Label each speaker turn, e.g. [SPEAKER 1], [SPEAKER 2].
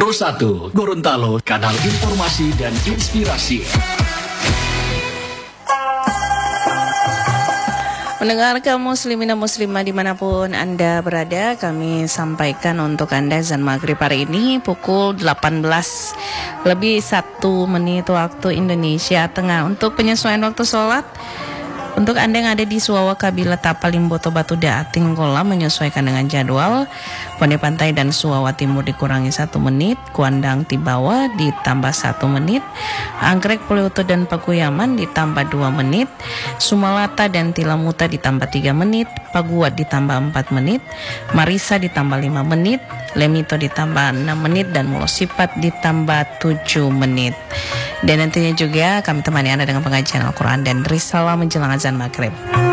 [SPEAKER 1] 101 Gorontalo, kanal informasi dan inspirasi.
[SPEAKER 2] Mendengar kaum muslimin dan muslimah dimanapun Anda berada, kami sampaikan untuk Anda azan maghrib hari ini pukul 18 lebih 1 menit waktu Indonesia Tengah. Untuk penyesuaian waktu sholat, untuk Anda yang ada di Suwawa, Kabila, Tapal, Limboto, Batu, Daating, Kolam, menyesuaikan dengan jadwal. Pondok Pantai dan Suwawa Timur dikurangi 1 menit, Kuandang, Tibawa ditambah 1 menit, Anggrek, Puliutu dan Pakuyaman ditambah 2 menit, Sumalata dan Tilamuta ditambah 3 menit, Paguat ditambah 4 menit, Marisa ditambah 5 menit, Lemito ditambah 6 menit, dan Mulosipat ditambah 7 menit. Dan nantinya juga kami temani Anda dengan pengajian Al-Quran dan Risalah menjelang azan maghrib.